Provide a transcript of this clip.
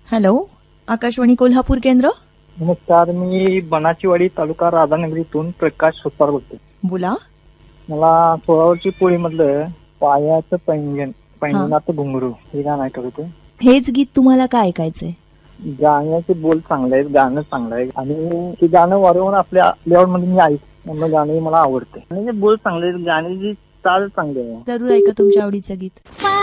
Hello, Akashvani Kolhapur केंद्र. नमस्कार, मी बनाचीवाडी तालुका राधानगरीतून प्रकाश सुतार बोलतो. बोला. मला 16 वर्षी पोळीमधलं पायाचं पैंजनाचं घुंगरू हे गाणं ऐकत होतं. हेच गीत तुम्हाला काय ऐकायचंय? गाण्याचे बोल चांगले आहेत, गाणं चांगलं आहे आणि ते गाणं वारंवार आपल्या लेआउट मध्ये मी ऐकतो. गाणं मला आवडतं आणि बोल चांगले आहेत, गाण्याची चाल चांगली आहे. जरूर ऐका तुमच्या आवडीचं गीत.